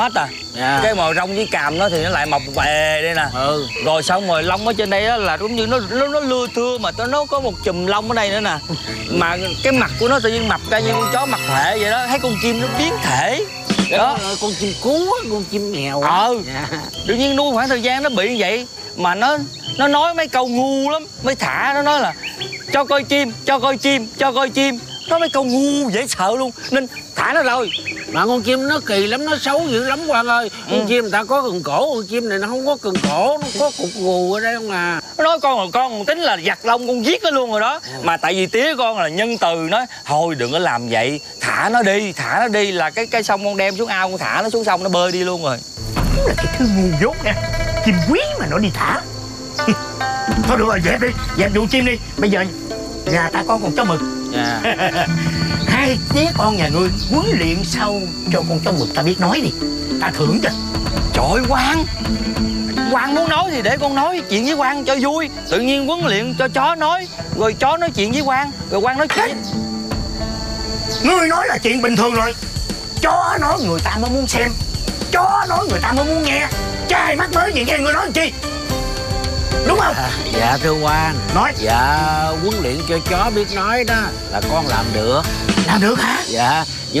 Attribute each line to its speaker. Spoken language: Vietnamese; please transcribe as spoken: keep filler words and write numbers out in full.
Speaker 1: hết à.
Speaker 2: Dạ.
Speaker 1: Cái mồi rong với càm nó thì nó lại mọc bè đây nè.
Speaker 2: Ừ.
Speaker 1: Rồi xong rồi lông ở trên đây á là giống như nó nó, nó lưa thưa mà nó có một chùm lông ở đây nữa nè. Mà cái mặt của nó tự nhiên mập ra như con chó mặt hệ vậy đó. Thấy con chim nó biến thể
Speaker 2: Đó,
Speaker 1: đó.
Speaker 2: con chim cú á, con chim mèo á.
Speaker 1: Ờ.
Speaker 2: Dạ.
Speaker 1: Tự nhiên nuôi khoảng thời gian nó bị như vậy mà nó nó nói mấy câu ngu lắm. Mới thả nó nói là cho coi chim, cho coi chim, cho coi chim. Nó mấy câu ngu dễ sợ luôn nên thả nó rồi.
Speaker 2: Mà con chim nó kỳ lắm, nó xấu dữ lắm Quang ơi. Con
Speaker 1: Ừ.
Speaker 2: chim người ta có cần cổ, con chim này nó không có cần cổ, nó có cục gù ở đây không à.
Speaker 1: Nó nói con là con tính là giặt lông con giết nó luôn rồi đó. Ừ. Mà tại vì tía con là nhân từ nói thôi đừng có làm vậy, thả nó đi, thả nó đi là cái cái xong con đem xuống ao, con thả nó xuống sông nó bơi đi luôn rồi.
Speaker 3: Đúng là cái thứ ngu dốt nha. Chim quý mà nó đi thả. Thôi được rồi, dẹp đi, dẹp vụ chim đi. Bây giờ nhà ta có con chó mực.
Speaker 2: Dạ.
Speaker 3: Hai tía con nhà ngươi huấn luyện sau cho con chó mực ta biết nói đi. Ta thưởng cho.
Speaker 1: Trời ơi Quang, Quang muốn nói thì để con nói chuyện với Quang cho vui. Tự nhiên huấn luyện cho chó nói, rồi chó nói chuyện với Quang, rồi Quang nói chuyện.
Speaker 3: Ngươi nói là chuyện bình thường rồi. Chó nói người ta mới muốn xem, chó nói người ta mới muốn nghe. Trai mắt mới gì nghe ngươi nói làm chi? Đúng không?
Speaker 2: À, dạ thưa Quang.
Speaker 3: Nói.
Speaker 2: Dạ huấn luyện cho chó biết nói đó là con làm được.
Speaker 3: Làm được hả?
Speaker 2: Dạ.